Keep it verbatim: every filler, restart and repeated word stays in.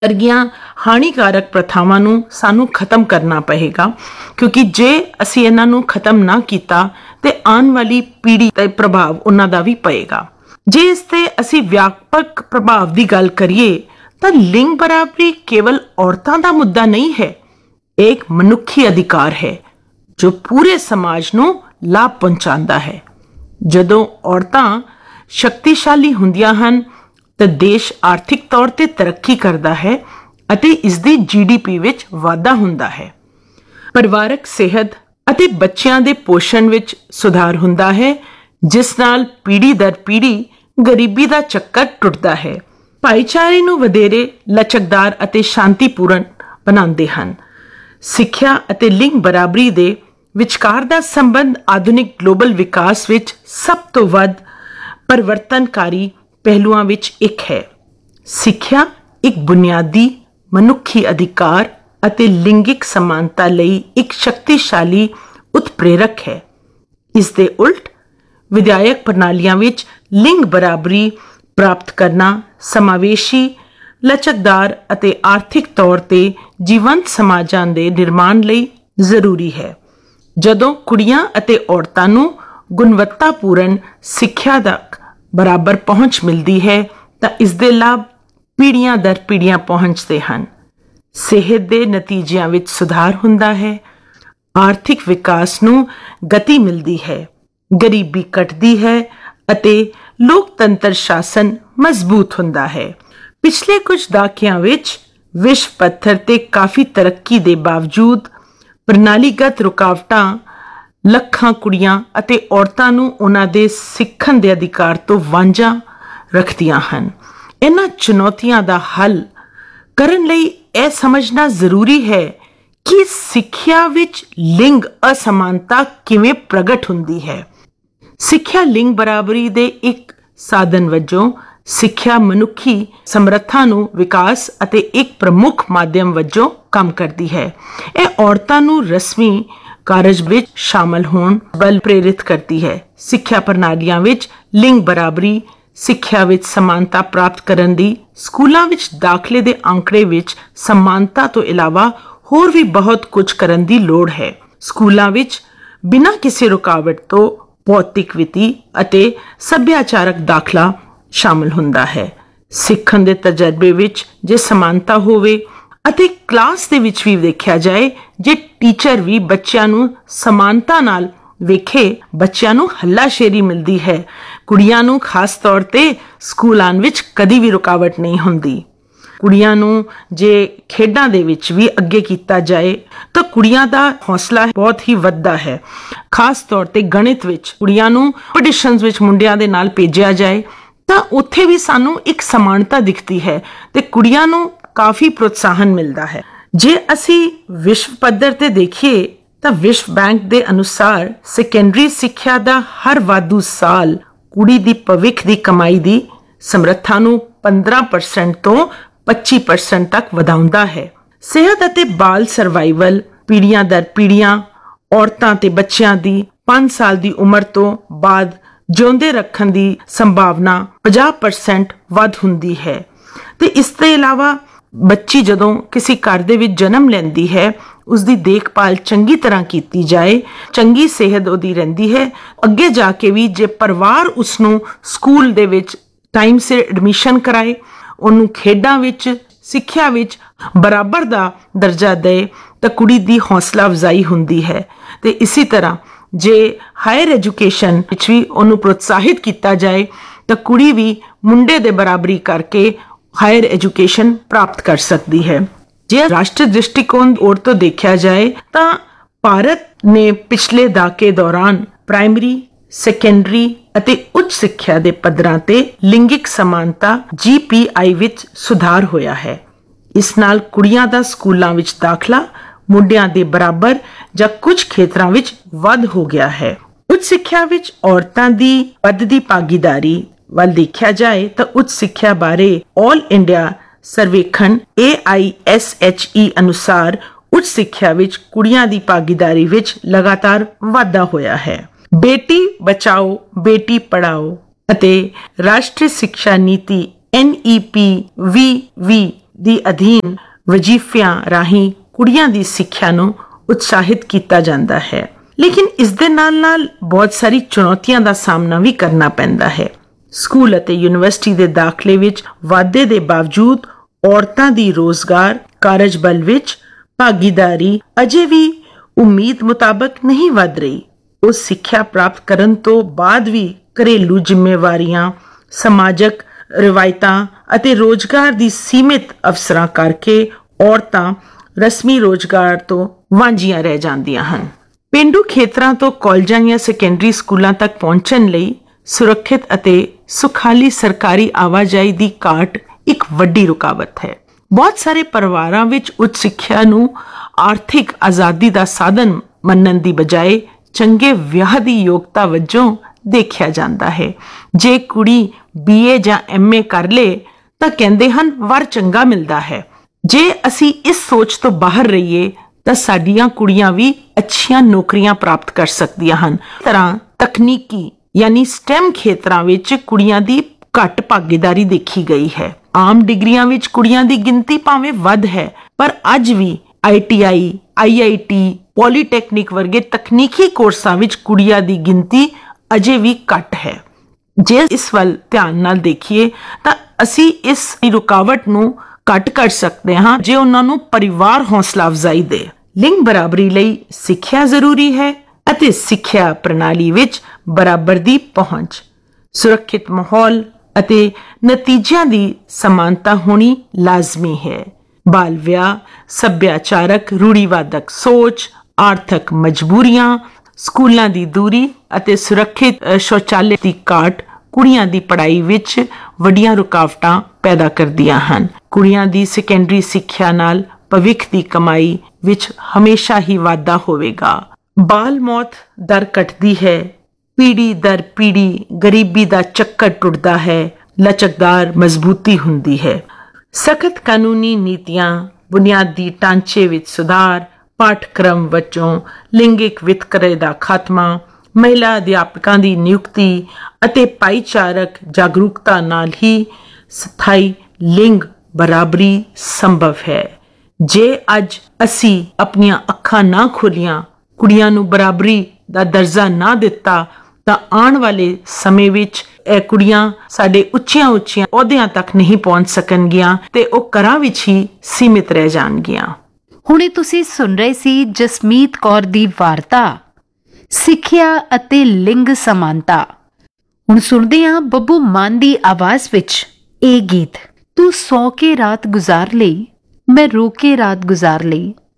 ਵਰਗੀਆਂ ਹਾਨੀਕਾਰਕ ਪ੍ਰਥਾਵਾਂ ਨੂੰ ਸਾਨੂੰ ਖਤਮ ਕਰਨਾ ਪਏਗਾ, ਕਿਉਂਕਿ ਜੇ ਅਸੀਂ ਇਹਨਾਂ ਨੂੰ ਖਤਮ ਨਾ ਕੀਤਾ ਤੇ ਆਉਣ ਵਾਲੀ ਪੀੜ੍ਹੀ ਤੇ ਪ੍ਰਭਾਵ ਉਹਨਾਂ ਦਾ ਵੀ ਪਏਗਾ। ਜੇ ਇਸ ਤੇ ਅਸੀਂ ਵਿਆਪਕ ਪ੍ਰਭਾਵ ਦੀ ਗੱਲ ਕਰੀਏ ਤਾਂ ਲਿੰਗ ਬਰਾਬਰੀ ਕੇਵਲ ਔਰਤਾਂ ਦਾ ਮੁੱਦਾ ਨਹੀਂ ਹੈ, ਇਹ ਇੱਕ ਮਨੁੱਖੀ ਅਧਿਕਾਰ ਹੈ ਜੋ ਪੂਰੇ ਸਮਾਜ ਨੂੰ ਲਾਭ ਪਹੁੰਚਾਉਂਦਾ ਹੈ। ਜਦੋਂ ਔਰਤਾਂ ਸ਼ਕਤੀਸ਼ਾਲੀ ਹੁੰਦੀਆਂ ਹਨ ਤਾਂ ਦੇਸ਼ ਆਰਥਿਕ ਤੌਰ ਤੇ ਤਰੱਕੀ ਕਰਦਾ ਹੈ ਅਤੇ ਇਸ ਦੀ ਜੀ ਡੀ ਪੀ ਵਿੱਚ ਵਾਧਾ ਹੁੰਦਾ ਹੈ। ਪਰਿਵਾਰਕ ਸਿਹਤ ਅਤੇ ਬੱਚਿਆਂ ਦੇ ਪੋਸ਼ਣ ਵਿੱਚ ਸੁਧਾਰ ਹੁੰਦਾ ਹੈ, ਜਿਸ ਨਾਲ ਪੀੜ੍ਹੀ ਦਰ ਪੀੜ੍ਹੀ ਗਰੀਬੀ ਦਾ ਚੱਕਰ ਟੁੱਟਦਾ ਹੈ। ਭਾਈਚਾਰੇ ਨੂੰ ਵਧੇਰੇ ਲਚਕਦਾਰ ਅਤੇ ਸ਼ਾਂਤੀਪੂਰਨ ਬਣਾਉਂਦੇ ਹਨ। ਸਿੱਖਿਆ ਅਤੇ ਲਿੰਗ ਬਰਾਬਰੀ ਦੇ ਵਿਚਕਾਰ ਦਾ ਸੰਬੰਧ ਆਧੁਨਿਕ ਗਲੋਬਲ ਵਿਕਾਸ ਵਿੱਚ ਸਭ ਤੋਂ ਵੱਧ ਪਰਿਵਰਤਨਕਾਰੀ ਪਹਿਲੂਆਂ ਵਿੱਚ ਇੱਕ ਹੈ। ਸਿੱਖਿਆ ਇੱਕ ਬੁਨਿਆਦੀ ਮਨੁੱਖੀ ਅਧਿਕਾਰ ਅਤੇ ਲਿੰਗਿਕ ਸਮਾਨਤਾ ਲਈ ਇੱਕ ਸ਼ਕਤੀਸ਼ਾਲੀ ਉਤਪ੍ਰੇਰਕ ਹੈ। ਇਸ ਦੇ ਉਲਟ ਵਿਦਿਅਕ ਪ੍ਰਣਾਲੀਆਂ ਵਿੱਚ ਲਿੰਗ ਬਰਾਬਰੀ ਪ੍ਰਾਪਤ ਕਰਨਾ ਸਮਾਵੇਸ਼ੀ, ਲਚਕਦਾਰ ਅਤੇ ਆਰਥਿਕ ਤੌਰ ਤੇ ਜੀਵੰਤ ਸਮਾਜਾਂ ਦੇ ਨਿਰਮਾਣ ਲਈ ਜ਼ਰੂਰੀ ਹੈ। ਜਦੋਂ ਕੁੜੀਆਂ ਅਤੇ ਔਰਤਾਂ ਨੂੰ ਗੁਣਵੱਤਾਪੂਰਨ ਸਿੱਖਿਆ ਤੱਕ ਬਰਾਬਰ ਪਹੁੰਚ ਮਿਲਦੀ ਹੈ ਤਾਂ ਇਸ ਦੇ ਲਾਭ ਪੀੜ੍ਹੀਆਂ ਦਰ ਪੀੜ੍ਹੀਆਂ ਪਹੁੰਚਦੇ ਹਨ। ਸਿਹਤ ਦੇ ਨਤੀਜਿਆਂ ਵਿੱਚ ਸੁਧਾਰ ਹੁੰਦਾ ਹੈ, ਆਰਥਿਕ ਵਿਕਾਸ ਨੂੰ ਗਤੀ ਮਿਲਦੀ ਹੈ, ਗਰੀਬੀ ਘਟਦੀ ਹੈ ਅਤੇ ਲੋਕਤੰਤਰ ਸ਼ਾਸਨ ਮਜ਼ਬੂਤ ਹੁੰਦਾ ਹੈ। ਪਿਛਲੇ ਕੁਝ ਦਹਾਕਿਆਂ ਵਿੱਚ ਵਿਸ਼ਵ ਪੱਧਰ ਤੇ ਕਾਫੀ ਤਰੱਕੀ ਦੇ ਬਾਵਜੂਦ ਪ੍ਰਣਾਲੀਗਤ ਰੁਕਾਵਟਾਂ ਲੱਖਾਂ ਕੁੜੀਆਂ ਅਤੇ ਔਰਤਾਂ ਨੂੰ ਉਹਨਾਂ ਦੇ ਸਿੱਖਣ ਦੇ ਅਧਿਕਾਰ ਤੋਂ ਵਾਂਝਾ ਰੱਖਦੀਆਂ ਹਨ। ਇਹਨਾਂ ਚੁਣੌਤੀਆਂ ਦਾ ਹੱਲ ਕਰਨ ਲਈ ਇਹ ਸਮਝਣਾ ਜ਼ਰੂਰੀ ਹੈ ਕਿ ਸਿੱਖਿਆ ਵਿੱਚ ਲਿੰਗ ਅਸਮਾਨਤਾ ਕਿਵੇਂ ਪ੍ਰਗਟ ਹੁੰਦੀ ਹੈ। ਸਿੱਖਿਆ ਲਿੰਗ ਬਰਾਬਰੀ ਦੇ ਇੱਕ ਸਾਧਨ ਵਜੋਂ ਸਿੱਖਿਆ ਮਨੁੱਖੀ ਸਮਰੱਥਾ ਨੂੰ ਵਿਕਾਸ ਅਤੇ ਇੱਕ ਪ੍ਰਮੁੱਖ ਮਾਧਿਅਮ ਵਜੋਂ ਕੰਮ ਕਰਦੀ ਹੈ। ਇਹ ਔਰਤਾਂ ਨੂੰ ਰਸਮੀ ਕਾਰਜ ਵਿੱਚ ਸ਼ਾਮਲ ਹੋਣ ਵੱਲ ਪ੍ਰੇਰਿਤ ਕਰਦੀ ਹੈ। ਸਿੱਖਿਆ ਪ੍ਰਣਾਲੀਆਂ ਵਿੱਚ ਲਿੰਗ ਬਰਾਬਰੀ, ਸਿੱਖਿਆ ਵਿੱਚ ਸਮਾਨਤਾ ਪ੍ਰਾਪਤ ਕਰਨ ਦੀ ਸਕੂਲਾਂ ਵਿੱਚ ਦਾਖਲੇ ਦੇ ਅੰਕੜੇ ਵਿੱਚ ਸਮਾਨਤਾ ਤੋਂ ਇਲਾਵਾ ਹੋਰ ਵੀ ਬਹੁਤ ਕੁਝ ਕਰਨ ਦੀ ਲੋੜ ਹੈ। ਸਕੂਲਾਂ ਵਿੱਚ ਬਿਨਾਂ ਕਿਸੇ ਰੁਕਾਵਟ ਤੋਂ ਭੌਤਿਕ ਵਿੱਤੀ ਅਤੇ ਸੱਭਿਆਚਾਰਕ ਦਾਖਲਾ ਸ਼ਾਮਲ ਹੁੰਦਾ ਹੈ। ਸਿੱਖਣ ਦੇ ਤਜਰਬੇ ਵਿੱਚ ਜੇ ਸਮਾਨਤਾ ਹੋਵੇ ਅਤੇ ਕਲਾਸ ਦੇ ਵਿੱਚ ਵੀ ਦੇਖਿਆ ਜਾਏ, ਜੇ ਟੀਚਰ ਵੀ ਬੱਚਿਆਂ ਨੂੰ ਸਮਾਨਤਾ ਨਾਲ ਵੇਖੇ, ਬੱਚਿਆਂ ਨੂੰ ਹੱਲਾਸ਼ੇਰੀ ਮਿਲਦੀ ਹੈ। ਕੁੜੀਆਂ ਨੂੰ ਖਾਸ ਤੌਰ ਤੇ ਸਕੂਲ ਆਉਣ ਵਿੱਚ ਕਦੀ ਵੀ ਰੁਕਾਵਟ ਨਹੀਂ ਹੁੰਦੀ। ਕੁੜੀਆਂ ਨੂੰ ਜੇ ਖੇਡਾਂ ਦੇ ਵਿੱਚ ਵੀ ਅੱਗੇ ਕੀਤਾ ਜਾਏ ਤਾਂ ਕੁੜੀਆਂ ਦਾ ਹੌਸਲਾ ਬਹੁਤ ਹੀ ਵੱਧਦਾ ਹੈ। ਖਾਸ ਤੌਰ ਤੇ ਗਣਿਤ ਵਿੱਚ ਕੁੜੀਆਂ ਨੂੰ ਕੰਪੀਟੀਸ਼ਨਸ ਵਿੱਚ ਮੁੰਡਿਆਂ ਦੇ ਨਾਲ ਭੇਜਿਆ ਜਾਏ ਤਾਂ ਉੱਥੇ ਵੀ ਸਾਨੂੰ ਇੱਕ ਸਮਾਨਤਾ ਦਿਖਦੀ ਹੈ ਤੇ ਕੁੜੀਆਂ ਨੂੰ ਕਾਫੀ ਪ੍ਰੋਤਸਾਹਨ ਮਿਲਦਾ ਹੈ। ਜੇ ਅਸੀਂ ਵਿਸ਼ਵ ਪੱਧਰ ਤੇ ਦੇਖੀਏ ਤਾਂ ਵਿਸ਼ਵ ਬੈਂਕ ਦੇ ਅਨੁਸਾਰ ਸੈਕੰਡਰੀ ਸਿੱਖਿਆ ਦਾ ਹਰ ਵਾਧੂ ਸਾਲ ਕੁੜੀ ਦੀ ਭਵਿੱਖ ਦੀ ਕਮਾਈ ਦੀ ਸਮਰੱਥਾ ਨੂੰ ਪੰਦਰਾਂ ਪਰਸੈਂਟ ਤੋਂ ਪੱਚੀ ਪਰਸੈਂਟ ਤੱਕ ਵਧਾਉਂਦਾ ਹੈ। ਸਿਹਤ ਅਤੇ ਬਾਲ ਸਰਵਾਈਵਲ ਪੀੜ੍ਹੀਆਂ ਦਰ ਪੀੜ੍ਹੀਆਂ ਔਰਤਾਂ ਤੇ ਬੱਚਿਆਂ ਦੀ ਪੰਜ ਸਾਲ ਦੀ ਉਮਰ ਤੋਂ ਬਾਅਦ ਜਿਉਂਦੇ ਰੱਖਣ ਦੀ ਸੰਭਾਵਨਾ ਪੰਜਾਹ ਪਰਸੈਂਟ ਵੱਧ ਹੁੰਦੀ ਹੈ। ਤੇ ਇਸ ਤੋਂ ਇਲਾਵਾ ਬੱਚੀ ਜਦੋਂ ਕਿਸੇ ਘਰ ਦੇ ਵਿੱਚ ਜਨਮ ਲੈਂਦੀ ਹੈ, ਉਸ ਦੀ ਦੇਖਭਾਲ ਚੰਗੀ ਤਰ੍ਹਾਂ ਕੀਤੀ ਜਾਏ, ਚੰਗੀ ਸਿਹਤ ਉਹਦੀ ਰਹਿੰਦੀ ਹੈ। ਅੱਗੇ ਜਾ ਕੇ ਵੀ ਜੇ ਪਰਿਵਾਰ ਉਸਨੂੰ ਸਕੂਲ ਦੇ ਵਿੱਚ ਟਾਈਮ ਸਿਰ ਐਡਮਿਸ਼ਨ ਕਰਾਏ, ਉਹਨੂੰ ਖੇਡਾਂ ਵਿੱਚ ਸਿੱਖਿਆ ਵਿੱਚ ਬਰਾਬਰ ਦਾ ਦਰਜਾ ਦੇ ਤਾਂ ਕੁੜੀ ਦੀ ਹੌਸਲਾ ਅਫਜ਼ਾਈ ਹੁੰਦੀ ਹੈ। ਤੇ ਇਸੇ ਤਰ੍ਹਾਂ ਜੇ ਹਾਇਰ ਐਜੂਕੇਸ਼ਨ ਵਿੱਚ ਵੀ ਉਹਨੂੰ ਪ੍ਰੋਤਸਾਹਿਤ ਕੀਤਾ ਜਾਏ ਤਾਂ ਕੁੜੀ ਵੀ ਮੁੰਡੇ ਦੇ ਬਰਾਬਰੀ ਕਰਕੇ ਹਾਇਰ ਐਜੂਕੇਸ਼ਨ ਪ੍ਰਾਪਤ ਕਰ ਸਕਦੀ ਹੈ। ਜੇ ਰਾਸ਼ਟਰੀ ਦ੍ਰਿਸ਼ਟੀਕੋਣ ਔਰ ਤੋਂ ਦੇਖਿਆ ਜਾਏ ਤਾਂ ਭਾਰਤ ਨੇ ਪਿਛਲੇ ਦਹਾਕੇ ਦੌਰਾਨ ਪ੍ਰਾਇਮਰੀ, ਸੈਕੰਡਰੀ ਅਤੇ ਉੱਚ ਸਿੱਖਿਆ ਦੇ ਪੱਧਰਾਂ ਤੇ ਲਿੰਗਿਕ ਸਮਾਨਤਾ ਜੀ ਪੀ ਆਈ ਵਿੱਚ ਸੁਧਾਰ ਹੋਇਆ ਹੈ। ਇਸ ਨਾਲ ਕੁੜੀਆਂ ਦਾ ਸਕੂਲਾਂ ਵਿੱਚ ਦਾਖਲਾ ਮੁੰਡਿਆਂ ਦੇ ਬਰਾਬਰ ਜਾਂ ਕੁਝ ਖੇਤਰਾਂ ਵਿੱਚ ਵੱਧ ਹੋ ਗਿਆ ਹੈ। ਉੱਚ ਸਿੱਖਿਆ ਵਿੱਚ ਔਰਤਾਂ ਦੀ ਵੱਧਦੀ ਭਾਗੀਦਾਰੀ ਵੱਲ ਦੇਖਿਆ ਜਾਏ ਤਾਂ ਉੱਚ ਸਿੱਖਿਆ ਬਾਰੇ ਆਲ ਇੰਡੀਆ ਸਰਵੇਖਣ ਏ ਆਈ ਐਸ ਐਚ ਈ ਅਨੁਸਾਰ ਉੱਚ ਸਿੱਖਿਆ ਵਿੱਚ ਕੁੜੀਆਂ ਦੀ ਭਾਗੀਦਾਰੀ ਵਿੱਚ ਲਗਾਤਾਰ ਵਾਧਾ ਹੋਇਆ ਹੈ। ਬੇਟੀ ਬਚਾਓ ਬੇਟੀ ਪੜਾਓ ਅਤੇ ਰਾਸ਼ਟਰੀ ਸਿੱਖਿਆ ਨੀਤੀ ਐਨ ਈ ਪੀ ਵੀਹ ਵੀਹ ਦੀ ਅਧੀਨ ਵਜ਼ੀਫਿਆਂ ਰਾਹੀਂ ਕੁੜੀਆਂ ਦੀ ਸਿੱਖਿਆ ਨੂੰ ਉਤਸ਼ਾਹਿਤ ਕੀਤਾ ਜਾਂਦਾ ਹੈ। ਲੇਕਿਨ ਇਸ ਦੇ ਨਾਲ ਨਾਲ ਬਹੁਤ ਸਾਰੀ ਚੁਣੌਤੀਆਂ ਦਾ ਸਾਹਮਣਾ ਵੀ ਕਰਨਾ ਪੈਂਦਾ ਹੈ। ਸਕੂਲ ਅਤੇ ਯੂਨੀਵਰਸਿਟੀ ਦੇ ਦਾਖਲੇ ਵਿੱਚ ਵਾਧੇ ਦੇ ਬਾਵਜੂਦ ਔਰਤਾਂ ਦੀ ਰੋਜ਼ਗਾਰ ਕਾਰਜ ਬਲ ਵਿੱਚ ਭਾਗੀਦਾਰੀ ਅਜੇ ਵੀ ਉਮੀਦ ਮੁਤਾਬਕ ਨਹੀਂ ਵੱਧ ਰਹੀ। ਉਹ ਸਿੱਖਿਆ ਪ੍ਰਾਪਤ ਕਰਨ ਤੋਂ ਬਾਅਦ ਵੀ ਘਰੇਲੂ ਜ਼ਿੰਮੇਵਾਰੀਆਂ, ਸਮਾਜਕ ਰਵਾਇਤਾਂ ਅਤੇ ਰੋਜ਼ਗਾਰ ਦੀ ਸੀਮਿਤ ਅਵਸਰਾਂ ਕਰਕੇ ਔਰਤਾਂ ਰਸਮੀ ਰੋਜ਼ਗਾਰ ਤੋਂ ਵਾਂਝੀਆਂ ਰਹਿ ਜਾਂਦੀਆਂ ਹਨ। ਪੇਂਡੂ ਖੇਤਰਾਂ ਤੋਂ ਕਾਲਜਾਂ ਜਾਂ ਸੈਕੰਡਰੀ ਸਕੂਲਾਂ ਤੱਕ ਪਹੁੰਚਣ ਲਈ ਸੁਰੱਖਿਅਤ ਅਤੇ ਸੁਖਾਲੀ ਸਰਕਾਰੀ ਆਵਾਜਾਈ ਦੀ ਘਾਟ ਇੱਕ ਵੱਡੀ ਰੁਕਾਵਟ ਹੈ। ਬਹੁਤ ਸਾਰੇ ਪਰਿਵਾਰਾਂ ਵਿੱਚ ਉੱਚ ਸਿੱਖਿਆ ਨੂੰ ਆਰਥਿਕ ਆਜ਼ਾਦੀ ਦਾ ਸਾਧਨ ਮੰਨਣ ਦੀ ਬਜਾਏ ਚੰਗੇ ਵਿਆਹ ਦੀ ਯੋਗਤਾ ਵਜੋਂ ਦੇਖਿਆ ਜਾਂਦਾ ਹੈ। ਜੇ ਕੁੜੀ ਬੀਏ ਜਾਂ ਐਮਏ ਕਰ ਲੇ ਤਾਂ ਕਹਿੰਦੇ ਹਨ ਵਰ ਚੰਗਾ ਮਿਲਦਾ ਹੈ। ਜੇ ਅਸੀਂ ਇਸ ਸੋਚ ਤੋਂ ਬਾਹਰ ਰਹੀਏ ਤਾਂ ਸਾਡੀਆਂ ਕੁੜੀਆਂ ਵੀ ਅੱਛੀਆਂ ਨੌਕਰੀਆਂ ਪ੍ਰਾਪਤ ਕਰ ਸਕਦੀਆਂ ਹਨ। ਇਸ ਤਰ੍ਹਾਂ ਤਕਨੀਕੀ ਯਾਨੀ ਸਟੈਮ ਖੇਤਰਾਂ ਵਿੱਚ ਕੁੜੀਆਂ ਦੀ ਘੱਟ ਭਾਗੀਦਾਰੀ ਦੇਖੀ ਗਈ ਹੈ। ਆਮ ਡਿਗਰੀਆਂ ਵਿੱਚ ਕੁੜੀਆਂ ਦੀ ਗਿਣਤੀ ਭਾਵੇਂ ਵੱਧ ਹੈ, ਪਰ ਅੱਜ ਵੀ I T I, I I T, polytechnic ਵਰਗੇ ਤਕਨੀਕੀ ਕੋਰਸਾਂ ਵਿੱਚ ਕੁੜੀਆਂ ਦੀ ਗਿਣਤੀ ਅਜੇ ਵੀ ਘੱਟ ਹੈ। ਜੇ ਇਸ ਵੱਲ ਧਿਆਨ ਨਾਲ ਦੇਖੀਏ ਤਾਂ ਅਸੀਂ ਇਸ ਰੁਕਾਵਟ ਨੂੰ ਘੱਟ ਕਰ ਸਕਦੇ ਹਾਂ ਜੇ ਉਹਨਾਂ ਨੂੰ ਪਰਿਵਾਰ ਹੌਸਲਾ ਅਫਜ਼ਾਈ ਦੇ। ਲਿੰਗ ਬਰਾਬਰੀ ਲਈ ਸਿੱਖਿਆ ਜ਼ਰੂਰੀ ਹੈ ਅਤੇ ਸਿੱਖਿਆ ਪ੍ਰਣਾਲੀ ਵਿੱਚ ਬਰਾਬਰ ਦੀ ਪਹੁੰਚ, ਸੁਰੱਖਿਅਤ ਮਾਹੌਲ ਅਤੇ ਨਤੀਜਿਆਂ ਦੀ ਸਮਾਨਤਾ ਹੋਣੀ ਲਾਜ਼ਮੀ ਹੈ। ਬਾਲ ਵਿਆਹ, ਸੱਭਿਆਚਾਰਕ ਰੂੜੀਵਾਦਕ ਸੋਚ, ਆਰਥਿਕ ਮਜਬੂਰੀਆਂ, ਸਕੂਲਾਂ ਦੀ ਦੂਰੀ ਅਤੇ ਸੁਰੱਖਿਅਤ ਸ਼ੌਚਾਲਯ ਦੀ ਘਾਟ ਕੁੜੀਆਂ ਦੀ ਪੜ੍ਹਾਈ ਵਿੱਚ ਵੱਡੀਆਂ ਰੁਕਾਵਟਾਂ ਪੈਦਾ ਕਰਦੀਆਂ ਹਨ। ਕੁੜੀਆਂ ਦੀ ਸੈਕੰਡਰੀ ਸਿੱਖਿਆ ਨਾਲ ਭਵਿੱਖ ਦੀ ਕਮਾਈ ਵਿੱਚ ਹਮੇਸ਼ਾ ਹੀ ਵਾਧਾ ਹੋਵੇਗਾ। ਬਾਲ ਮੌਤ ਦਰ ਘਟਦੀ ਹੈ, ਪੀੜੀ ਦਰ ਪੀੜੀ ਗਰੀਬੀ ਦਾ ਚੱਕਰ ਟੁੱਟਦਾ ਹੈ, ਲਚਕਦਾਰ ਮਜ਼ਬੂਤੀ ਹੁੰਦੀ ਹੈ। ਸਖਤ ਕਾਨੂੰਨੀ ਨੀਤੀਆਂ, ਬੁਨਿਆਦੀ ਢਾਂਚੇ ਵਿੱਚ ਸੁਧਾਰ, ਪਾਠਕ੍ਰਮ ਵਜੋਂ ਲਿੰਗਿਕ ਵਿਤਕਰੇ ਦਾ ਖਾਤਮਾ, ਮਹਿਲਾ ਅਧਿਆਪਕਾਂ ਦੀ ਨਿਯੁਕਤੀ ਅਤੇ ਭਾਈਚਾਰਕ ਜਾਗਰੂਕਤਾ ਨਾਲ ਹੀ ਸਥਾਈ ਲਿੰਗ ਬਰਾਬਰੀ ਸੰਭਵ ਹੈ। ਜੇ ਅੱਜ ਅਸੀਂ ਆਪਣੀਆਂ ਅੱਖਾਂ ਨਾ ਖੋਲੀਆਂ, ਕੁੜੀਆਂ ਨੂੰ ਬਰਾਬਰੀ ਦਾ ਦਰਜਾ ਨਾ ਦਿੱਤਾ ਤਾਂ ਆਉਣ ਵਾਲੇ ਸਮੇਂ ਵਿੱਚ ਇਹ ਕੁੜੀਆਂ ਸਾਡੇ ਉੱਚੀਆਂ ਉੱਚੀਆਂ ਅਹੁਦਿਆਂ ਤੱਕ ਨਹੀਂ ਪਹੁੰਚ ਸਕਣਗੀਆਂ ਤੇ ਉਹ ਘਰਾਂ ਵਿੱਚ ਹੀ ਸੀਮਿਤ ਰਹਿ ਜਾਣਗੀਆਂ। ਹੁਣੇ ਤੁਸੀਂ ਸੁਣ ਰਹੇ ਸੀ ਜਸਮੀਤ ਕੌਰ ਦੀ ਵਾਰਤਾ ਸਿੱਖਿਆ ਅਤੇ ਲਿੰਗ ਸਮਾਨਤਾ। ਹੁਣ ਸੁਣਦੇ ਹਾਂ ਬੱਬੂ ਮਾਨ ਦੀ ਆਵਾਜ਼ ਵਿੱਚ ਇਹ ਗੀਤ। ਤੂੰ ਸੌ ਕੇ ਰਾਤ ਗੁਜ਼ਾਰ ਲਈ, ਮੈਂ ਰੋ ਕੇ ਰਾਤ ਗੁਜ਼ਾਰ ਲਈ।